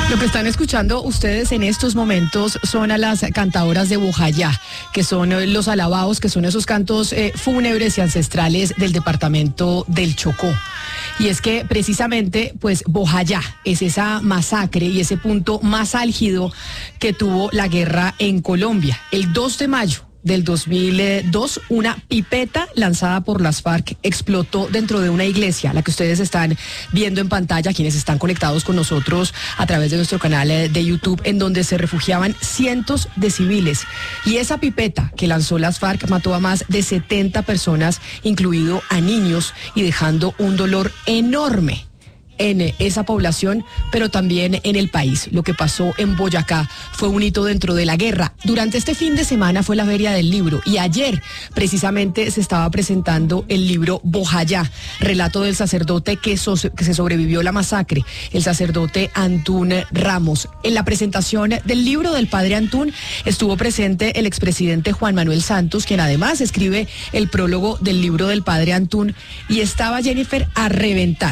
Lo que están escuchando ustedes en estos momentos son a las cantadoras de Bojayá, que son los alabados, que son esos cantos fúnebres y ancestrales del departamento del Chocó. Y es que precisamente, pues Bojayá es esa masacre y ese punto más álgido que tuvo la guerra en Colombia. El 2 de mayo del 2002, una pipeta lanzada por las FARC explotó dentro de una iglesia, la que ustedes están viendo en pantalla, quienes están conectados con nosotros a través de nuestro canal de YouTube, en donde se refugiaban cientos de civiles. Y esa pipeta que lanzó las FARC mató a más de 70 personas, incluido a niños, y dejando un dolor enorme en esa población, pero también en el país. Lo que pasó en Boyacá fue un hito dentro de la guerra. Durante este fin de semana fue la Feria del Libro y ayer precisamente se estaba presentando el libro Bojayá, relato del sacerdote que se sobrevivió la masacre, el sacerdote Antún Ramos. En la presentación del libro del padre Antún estuvo presente el expresidente Juan Manuel Santos, quien además escribe el prólogo del libro del padre Antún, y estaba Jennifer a reventar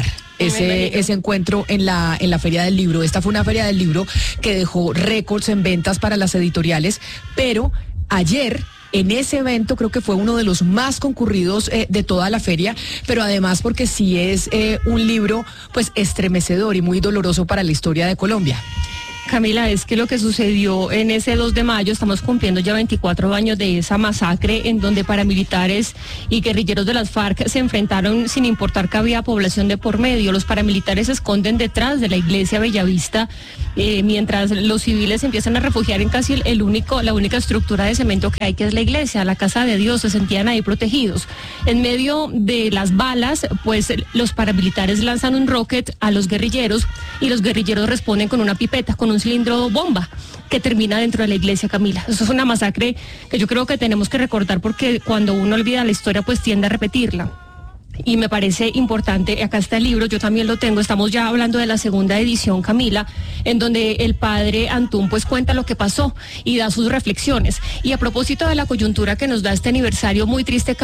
ese encuentro en la Feria del Libro. Esta fue una Feria del Libro que dejó récords en ventas para las editoriales, pero ayer en ese evento creo que fue uno de los más concurridos de toda la feria, pero además porque sí es un libro pues estremecedor y muy doloroso para la historia de Colombia. Camila, es que lo que sucedió en ese 2 de mayo, estamos cumpliendo ya 24 años de esa masacre en donde paramilitares y guerrilleros de las FARC se enfrentaron sin importar que había población de por medio. Los paramilitares se esconden detrás de la iglesia Bellavista, mientras los civiles empiezan a refugiar en casi la única estructura de cemento que hay, que es la iglesia, la casa de Dios. Se sentían ahí protegidos. En medio de las balas, pues los paramilitares lanzan un rocket a los guerrilleros y los guerrilleros responden con una pipeta, con un cilindro bomba que termina dentro de la iglesia, Camila. Eso es una masacre que yo creo que tenemos que recordar, porque cuando uno olvida la historia pues tiende a repetirla. Y me parece importante, acá está el libro, yo también lo tengo, estamos ya hablando de la segunda edición, Camila, en donde el padre Antún pues cuenta lo que pasó y da sus reflexiones. Y a propósito de la coyuntura que nos da este aniversario muy triste,